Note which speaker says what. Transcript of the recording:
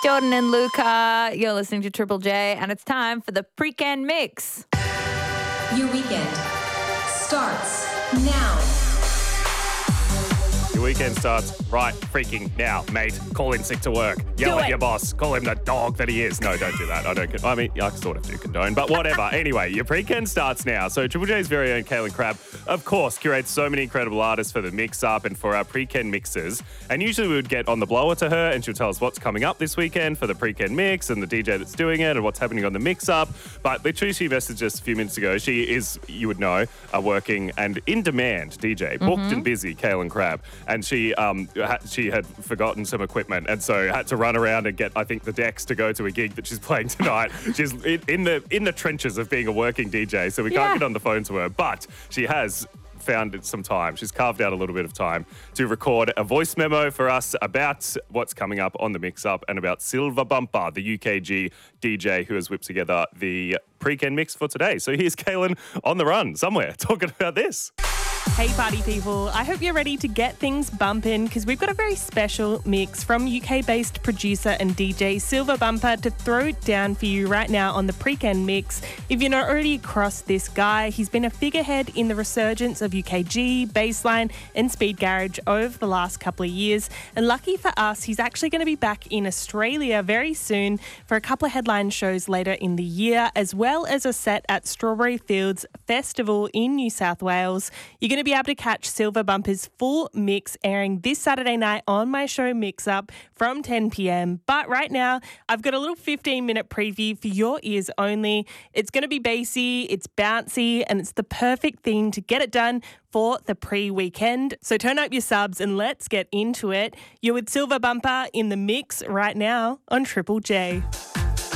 Speaker 1: Jordan and Luca, you're listening to Triple J, and it's time for the Pre-Ken Mix.
Speaker 2: Your weekend starts now.
Speaker 3: Your weekend starts right freaking now, mate. Call in sick to work. Yell at your boss. Call him the dog that he is. No, don't do that. I sort of do condone, but whatever. Anyway, your pre-ken starts now. So Triple J's very own Kaylin Crabb, of course, curates so many incredible artists for the mix-up and for our pre-ken mixes. And usually we would get on the blower to her and she'll tell us what's coming up this weekend for the pre-ken mix and the DJ that's doing it and what's happening on the mix-up. But literally she messaged us a few minutes ago. She is, you would know, a working and in-demand DJ, booked and busy, Kaylin Crabb. And she had forgotten some equipment and so had to run around and get, I think, the decks to go to a gig that she's playing tonight. She's in the trenches of being a working DJ, so we can't get on the phone to her. But she has found some time. She's carved out a little bit of time to record a voice memo for us about what's coming up on the mix-up and about Silver Bumper, the UKG DJ who has whipped together the pre-ken mix for today. So here's Kaylin on the run somewhere talking about this.
Speaker 4: Hey party people, I hope you're ready to get things bumping because we've got a very special mix from UK-based producer and DJ Silver Bumper to throw it down for you right now on the Pre-Ken Mix. If you're not already across this guy, he's been a figurehead in the resurgence of UKG, bassline and speed garage over the last couple of years. And lucky for us, he's actually going to be back in Australia very soon for a couple of headline shows later in the year, as well as a set at Strawberry Fields Festival in New South Wales. You're going to be able to catch Silver Bumper's full mix airing this Saturday night on my show Mix Up from 10 p.m. But right now, I've got a little 15-minute preview for your ears only. It's going to be bassy, it's bouncy, and it's the perfect thing to get it done for the pre-weekend. So turn up your subs and let's get into it. You're with Silver Bumper in the mix right now on Triple J.